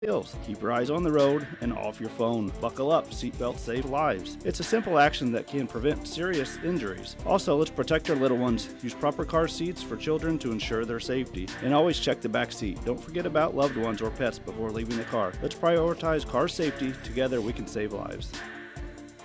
Hills. Keep your eyes on the road and off your phone. Buckle up. Seatbelts save lives. It's a simple action that can prevent serious injuries. Also, let's protect our little ones. Use proper car seats for children to ensure their safety. And always check the back seat. Don't forget about loved ones or pets before leaving the car. Let's prioritize car safety. Together we can save lives.